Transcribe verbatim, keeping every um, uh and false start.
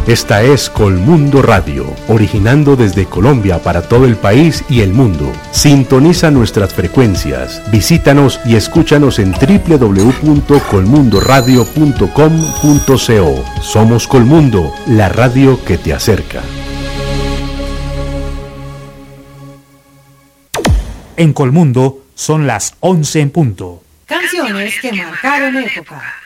Esta es Colmundo Radio, originando desde Colombia para todo el país y el mundo. Sintoniza nuestras frecuencias, visítanos y escúchanos en doble u doble u doble u punto colmundo radio punto com punto co. Somos Colmundo, la radio que te acerca. En Colmundo son las once en punto. Canciones que marcaron época.